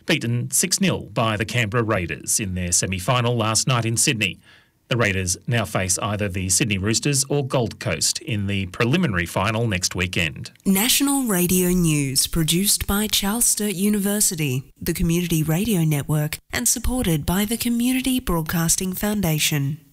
beaten 6-0 by the Canberra Raiders in their semi-final last night in Sydney. The Raiders now face either the Sydney Roosters or Gold Coast in the preliminary final next weekend. National Radio News, produced by Charles Sturt University, the Community Radio Network, and supported by the Community Broadcasting Foundation.